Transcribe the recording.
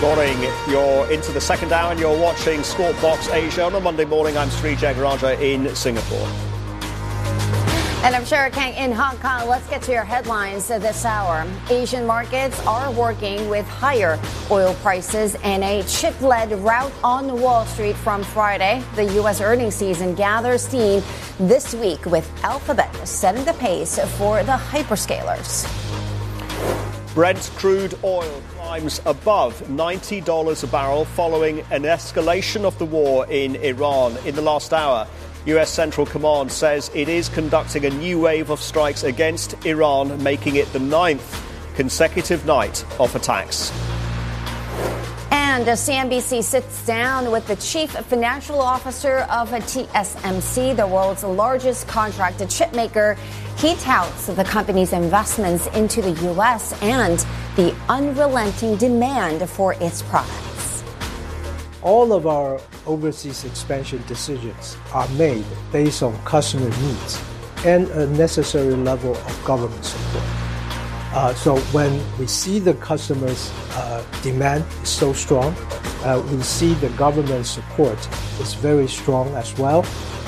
Morning. You're into the second hour and you're watching Squawk Box Asia. On a Monday morning, I'm Sri Jagaraja in Singapore. And I'm Shara Kang in Hong Kong. Let's get to your headlines this hour. Asian markets are working with higher oil prices and a chip-led rout on Wall Street from Friday. The U.S. earnings season gathers steam this week with Alphabet setting the pace for the hyperscalers. Brent crude oil climbs above $90 a barrel following an escalation of the war in Iran. In the last hour, U.S. Central Command says it is conducting a new wave of strikes against Iran, making it the 9th consecutive night of attacks. And CNBC sits down with the chief financial officer of TSMC, the world's largest contracted chip maker. He touts the company's investments into the U.S. and the unrelenting demand for its products. All of our overseas expansion decisions are made based on customer needs and a necessary level of government support. So when we see the customers' demand is so strong, we see the government support is very strong as well.